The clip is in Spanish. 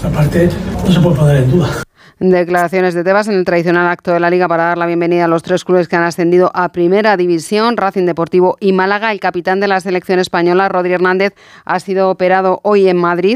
nuestra parte no se puede poner en duda. Declaraciones de Tebas en el tradicional acto de la Liga para dar la bienvenida a los 3 clubes que han ascendido a Primera División, Racing Deportivo y Málaga. El capitán de la selección española, Rodri Hernández, ha sido operado hoy en Madrid.